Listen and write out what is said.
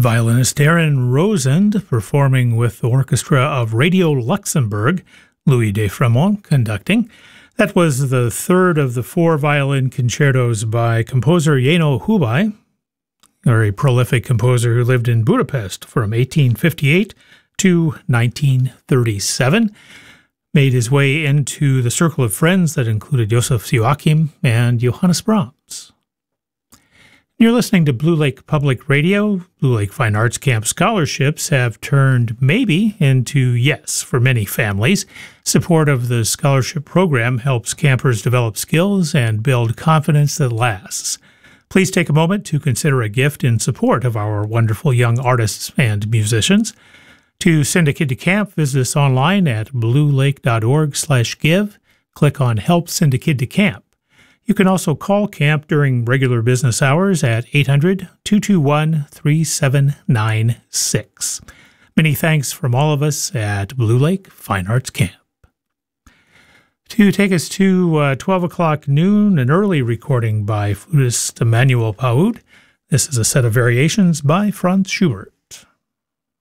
Violinist Aaron Rosend performing with the orchestra of Radio Luxembourg, Louis de Fremont conducting. That was the third of the 4 violin concertos by composer Jenő Hubay, a very prolific composer who lived in Budapest from 1858 to 1937. Made his way into the circle of friends that included Joseph Joachim and Johannes Brahms. You're listening to Blue Lake Public Radio. Blue Lake Fine Arts Camp scholarships have turned maybe into yes for many families. Support of the scholarship program helps campers develop skills and build confidence that lasts. Please take a moment to consider a gift in support of our wonderful young artists and musicians. To send a kid to camp, visit us online at bluelake.org/give. Click on Help Send a Kid to Camp. You can also call camp during regular business hours at 800-221-3796. Many thanks from all of us at Blue Lake Fine Arts Camp. To take us to 12 o'clock noon, an early recording by flutist Emmanuel Paoud. This is a set of variations by Franz Schubert.